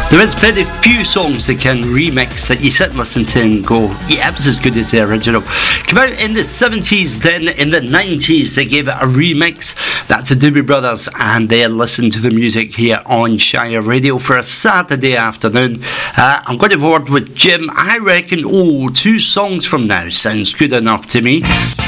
There is very few songs that can remix that you sit and listen to and go, yeah, it was as good as the original. Came out in the 70s, then in the 90s they gave it a remix. That's the Doobie Brothers, and they listened to the music here on Shire Radio for a Saturday afternoon. I'm going to board with Jim. I reckon, 2 songs from now sounds good enough to me.